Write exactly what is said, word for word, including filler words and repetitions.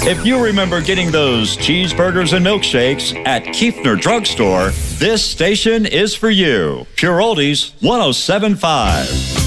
If you remember getting those cheeseburgers and milkshakes at Kiefner Drugstore, this station is for you. Pure Oldies one oh seven point five.